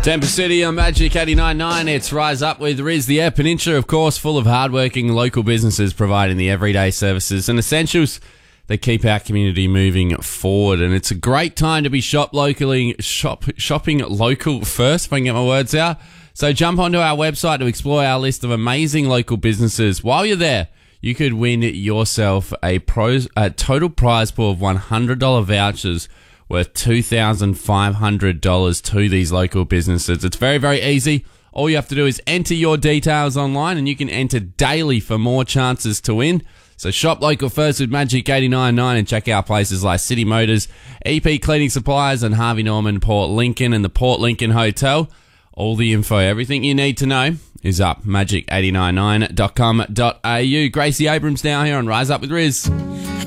Tampa City on Magic 89.9. It's Rise Up with Riz. The Air Peninsula, of course, full of hardworking local businesses providing the everyday services and essentials that keep our community moving forward. And it's a great time to be shopping local first, if I can get my words out. So jump onto our website to explore our list of amazing local businesses. While you're there, you could win yourself a total prize pool of $100 vouchers worth $2,500 to these local businesses. It's very, very easy. All you have to do is enter your details online, and you can enter daily for more chances to win. So shop local first with Magic 89.9 and check out places like City Motors, EP Cleaning Supplies, and Harvey Norman Port Lincoln and the Port Lincoln Hotel. All the info, everything you need to know is up magic899.com.au. Gracie Abrams now here on Rise Up with Riz.